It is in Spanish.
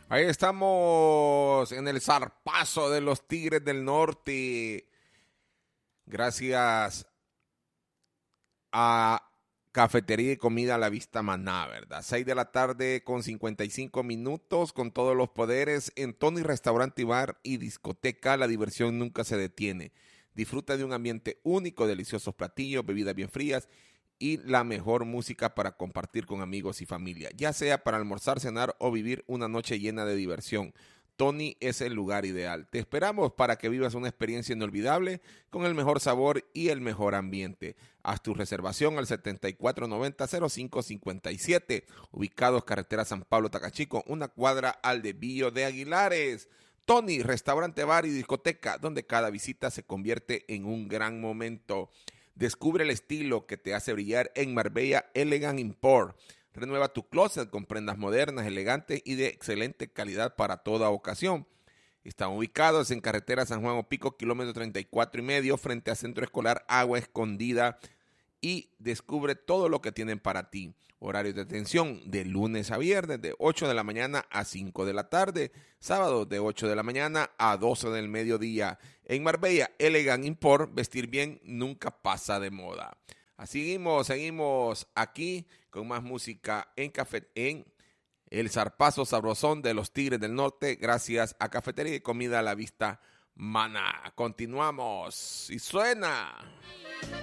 Ahí estamos en el zarpazo de los Tigres del Norte. Gracias a Cafetería y Comida a la Vista Maná, ¿verdad? 6 de la tarde con 55 minutos con todos los poderes en Tony Restaurante y Bar y Discoteca. La diversión nunca se detiene. Disfruta de un ambiente único, deliciosos platillos, bebidas bien frías y la mejor música para compartir con amigos y familia, ya sea para almorzar, cenar o vivir una noche llena de diversión. Tony es el lugar ideal. Te esperamos para que vivas una experiencia inolvidable con el mejor sabor y el mejor ambiente. Haz tu reservación al 7490-0557, ubicados carretera San Pablo-Tacachico, una cuadra al desvío de Aguilares. Tony, restaurante, bar y discoteca, donde cada visita se convierte en un gran momento. Descubre el estilo que te hace brillar en Marbella Elegant Import. Renueva tu closet con prendas modernas, elegantes y de excelente calidad para toda ocasión. Están ubicados en carretera San Juan Opico, kilómetro 34,5, frente a Centro Escolar Agua Escondida, y descubre todo lo que tienen para ti. Horarios de atención de lunes a viernes de 8 de la mañana a 5 de la tarde, sábados de 8 de la mañana a 12 del mediodía. En Marbella, Elegant Import, vestir bien nunca pasa de moda. Así seguimos aquí con más música en el zarpazo sabrosón de los Tigres del Norte, gracias a Cafetería y Comida a la Vista Maná. Continuamos y suena.